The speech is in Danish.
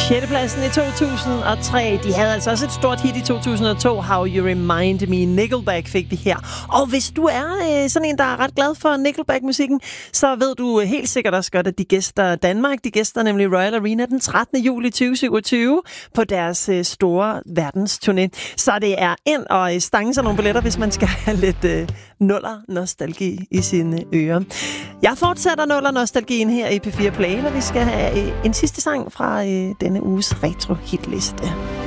6. pladsen i 2003. De havde altså også et stort hit i 2002. How You Remind Me. Nickelback fik vi her. Og hvis du er sådan en, der er ret glad for Nickelback-musikken, så ved du helt sikkert også godt, at de gæster Danmark. De gæster nemlig Royal Arena den 13. juli 2027 på deres store verdensturné. Så det er ind og stange sig nogle billetter, hvis man skal have lidt nuller-nostalgi i sine ører. Jeg fortsætter nuller-nostalgien her i P4 Play, når vi skal have en sidste sang fra denne uges retro-hitliste.